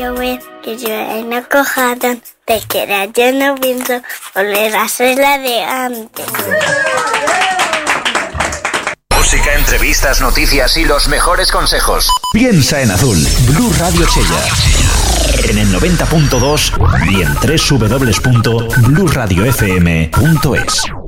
llover, que llueve no cojadón, te quedas yo no pienso volver a ser la de antes. Música, entrevistas, noticias y los mejores consejos. Piensa en azul. Blue Radio Chella. En el 90.2 y en www.blueradiofm.es.